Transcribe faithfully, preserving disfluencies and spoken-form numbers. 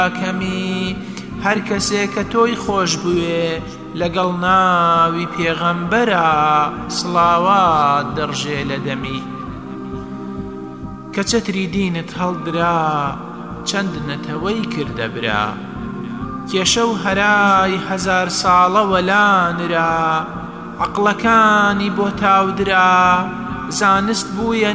کەمی هەر کەسێک کە تۆی خۆش بوێ لەگەڵ ناوی پێغەمبەرە سڵاوات دەڕژێ لە دەمی کە چەتری دینت هەڵدرا چەند نەتەوەی کردە برا کێشە و هەرای هەزار ساڵەوە لانرا عەقڵەکانی بۆ تاودرا زانست بوویە